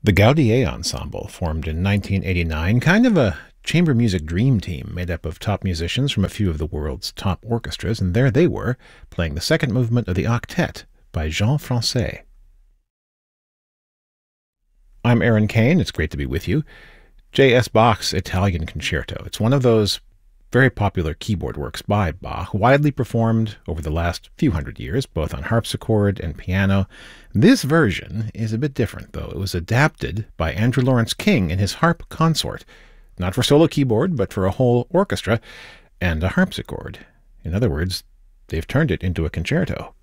The Gaudier Ensemble formed in 1989, kind of a chamber music dream team made up of top musicians from a few of the world's top orchestras, and there they were, playing the second movement of the Octet by Jean Francais. I'm Aaron Kane. It's great to be with you. J.S. Bach's Italian Concerto. It's one of those very popular keyboard works by Bach, widely performed over the last few hundred years, both on harpsichord and piano. This version is a bit different, though. It was adapted by Andrew Lawrence King in his harp consort, not for solo keyboard, but for a whole orchestra and a harpsichord. In other words, they've turned it into a concerto.